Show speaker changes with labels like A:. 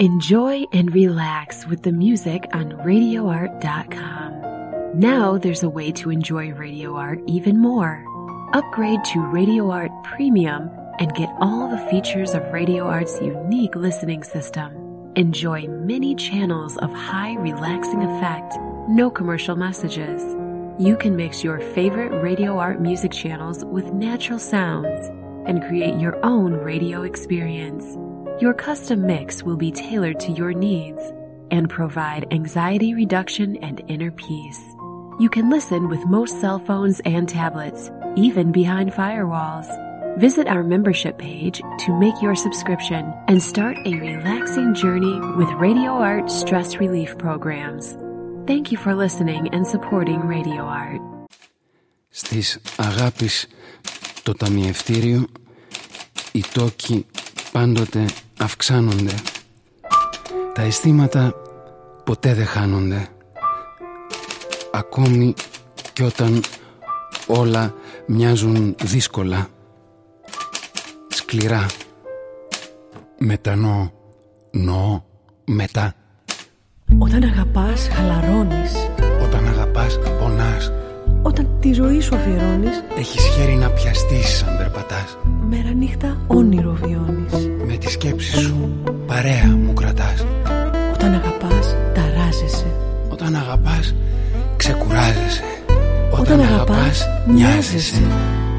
A: Enjoy and relax with the music on RadioArt.com. Now there's a way to enjoy Radio Art even more. Upgrade to Radio Art Premium and get all the features of Radio Art's unique listening system. Enjoy many channels of high relaxing effect, no commercial messages. You can mix your favorite Radio Art music channels with natural sounds and create your own radio experience. Your custom mix will be tailored to your needs and provide anxiety reduction and inner peace. You can listen with most cell phones and tablets, even behind firewalls. Visit our membership page to make your subscription and start a relaxing journey with Radio Art stress relief programs. Thank you for listening and supporting Radio Art.
B: Στις αγάπης το ταμιευτήριο οι τόκοι πάντοτε αυξάνονται. Τα αισθήματα ποτέ δεν χάνονται. Ακόμη κι όταν όλα μοιάζουν δύσκολα, σκληρά. Μετανοώ, νοώ, μετά.
C: Όταν αγαπάς, χαλαρώνεις.
B: Όταν αγαπάς, πονάς.
C: Όταν τη ζωή σου αφιερώνεις,
B: έχεις χέρι να πιαστείς αν περπατάς.
C: μέρα νύχτα όνειρο βιώνεις.
B: Με τη σκέψη σου παρέα μου κρατάς.
C: Όταν αγαπάς, ταράζεσαι.
B: Όταν αγαπάς, ξεκουράζεσαι.
C: Όταν αγαπάς, νοιάζεσαι.